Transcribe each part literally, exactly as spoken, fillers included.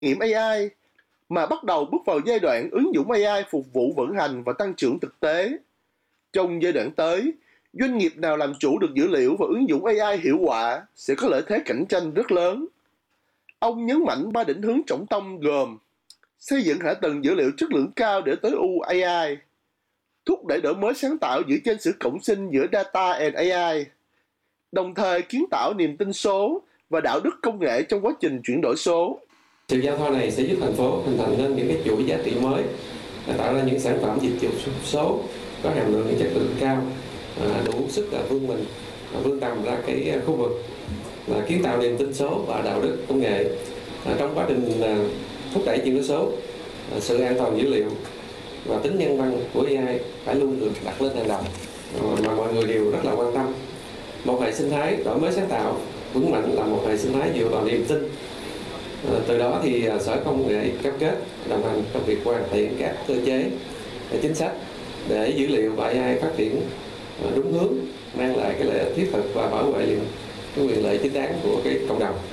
nghiệm a i, mà bắt đầu bước vào giai đoạn ứng dụng a i phục vụ vận hành và tăng trưởng thực tế. Trong giai đoạn tới, doanh nghiệp nào làm chủ được dữ liệu và ứng dụng a i hiệu quả sẽ có lợi thế cạnh tranh rất lớn. Ông nhấn mạnh ba định hướng trọng tâm gồm xây dựng hạ tầng dữ liệu chất lượng cao để tối ưu a i, thúc đẩy đổi mới sáng tạo dựa trên sự cộng sinh giữa data and a i, đồng thời kiến tạo niềm tin số và đạo đức công nghệ trong quá trình chuyển đổi số. Sự giao thoa này sẽ giúp thành phố hình thành nên những cái chuỗi giá trị mới, tạo ra những sản phẩm dịch vụ số có hàm lượng chất lượng cao, đủ sức vươn mình, vươn tầm ra cái khu vực, là kiến tạo niềm tin số và đạo đức công nghệ. Trong quá trình thúc đẩy chuyển đổi số, sự an toàn dữ liệu và tính nhân văn của a i phải luôn được đặt lên hàng đầu, mà mọi người đều rất là quan tâm. Một hệ sinh thái đổi mới sáng tạo vững mạnh là một hệ sinh thái dựa vào niềm tin. Từ đó thì Sở Công nghệ cam kết đồng hành trong việc hoàn thiện các cơ chế, chính sách để dữ liệu và a i phát triển đúng hướng, mang lại cái lợi ích thiết thực và bảo vệ cái quyền lợi chính đáng của cái cộng đồng.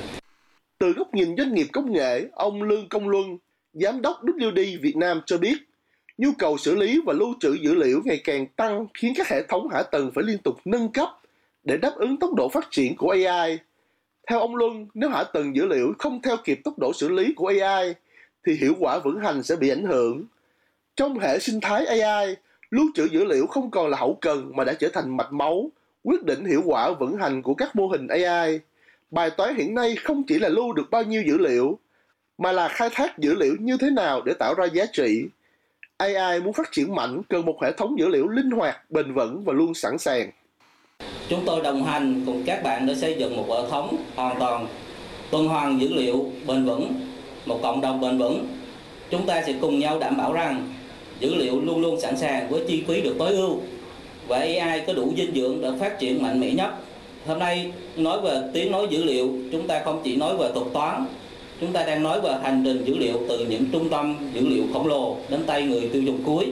Từ góc nhìn doanh nghiệp công nghệ, ông Lương Công Luân, Giám đốc W D Việt Nam cho biết, nhu cầu xử lý và lưu trữ dữ liệu ngày càng tăng khiến các hệ thống hạ tầng phải liên tục nâng cấp để đáp ứng tốc độ phát triển của a i. Theo ông Luân, nếu hạ tầng dữ liệu không theo kịp tốc độ xử lý của a i, thì hiệu quả vận hành sẽ bị ảnh hưởng. Trong hệ sinh thái a i, lưu trữ dữ liệu không còn là hậu cần mà đã trở thành mạch máu, quyết định hiệu quả vận hành của các mô hình a i. Bài toán hiện nay không chỉ là lưu được bao nhiêu dữ liệu, mà là khai thác dữ liệu như thế nào để tạo ra giá trị. a i muốn phát triển mạnh cần một hệ thống dữ liệu linh hoạt, bền vững và luôn sẵn sàng. Chúng tôi đồng hành cùng các bạn để xây dựng một hệ thống hoàn toàn tuần hoàn dữ liệu bền vững, một cộng đồng bền vững. Chúng ta sẽ cùng nhau đảm bảo rằng dữ liệu luôn luôn sẵn sàng với chi phí được tối ưu và a i có đủ dinh dưỡng để phát triển mạnh mẽ nhất. Hôm nay nói về tiếng nói dữ liệu, chúng ta không chỉ nói về thuật toán, chúng ta đang nói về hành trình dữ liệu từ những trung tâm dữ liệu khổng lồ đến tay người tiêu dùng cuối.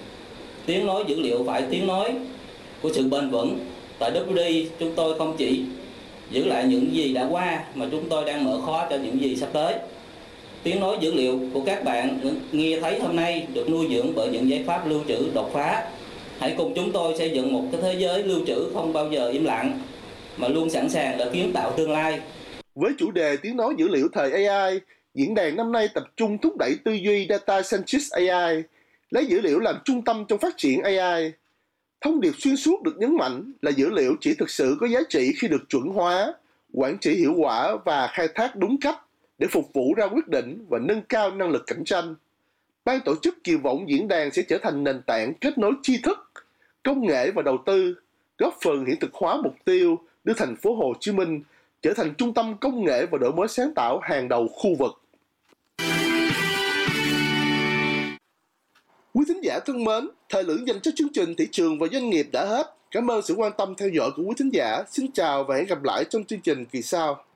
Tiếng nói dữ liệu phải tiếng nói của sự bền vững. Tại W D, chúng tôi không chỉ giữ lại những gì đã qua mà chúng tôi đang mở khóa cho những gì sắp tới. Tiếng nói dữ liệu của các bạn nghe thấy hôm nay được nuôi dưỡng bởi những giải pháp lưu trữ đột phá. Hãy cùng chúng tôi xây dựng một cái thế giới lưu trữ không bao giờ im lặng, mà luôn sẵn sàng để kiến tạo tương lai. Với chủ đề tiếng nói dữ liệu thời a i, diễn đàn năm nay tập trung thúc đẩy tư duy Data Centric a i, lấy dữ liệu làm trung tâm trong phát triển a i. Thông điệp xuyên suốt được nhấn mạnh là dữ liệu chỉ thực sự có giá trị khi được chuẩn hóa, quản trị hiệu quả và khai thác đúng cách để phục vụ ra quyết định và nâng cao năng lực cạnh tranh. Ban tổ chức kỳ vọng diễn đàn sẽ trở thành nền tảng kết nối tri thức, công nghệ và đầu tư, góp phần hiện thực hóa mục tiêu đưa thành phố Hồ Chí Minh trở thành trung tâm công nghệ và đổi mới sáng tạo hàng đầu khu vực. Quý thính giả thân mến, thời lượng dành cho chương trình Thị trường và Doanh nghiệp đã hết. Cảm ơn sự quan tâm theo dõi của quý thính giả. Xin chào và hẹn gặp lại trong chương trình kỳ sau.